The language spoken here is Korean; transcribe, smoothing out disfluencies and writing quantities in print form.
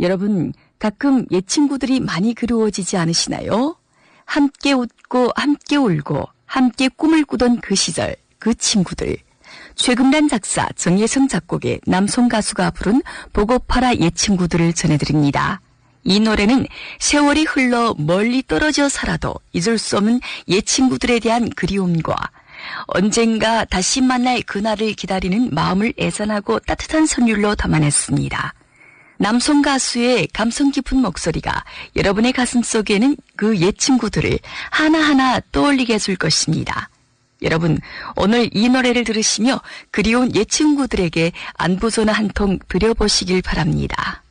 여러분, 가끔 옛 친구들이 많이 그리워지지 않으시나요? 함께 웃고 함께 울고 함께 꿈을 꾸던 그 시절, 그 친구들. 최금란 작사, 정예성 작곡의 남성 가수가 부른 보고파라 옛 친구들을 전해드립니다. 이 노래는 세월이 흘러 멀리 떨어져 살아도 잊을 수 없는 옛 친구들에 대한 그리움과 언젠가 다시 만날 그날을 기다리는 마음을 애잔하고 따뜻한 선율로 담아냈습니다. 남성 가수의 감성 깊은 목소리가 여러분의 가슴 속에는 그 옛 친구들을 하나하나 떠올리게 해줄 것입니다. 여러분, 오늘 이 노래를 들으시며 그리운 옛 친구들에게 안부 전화 한 통 드려보시길 바랍니다.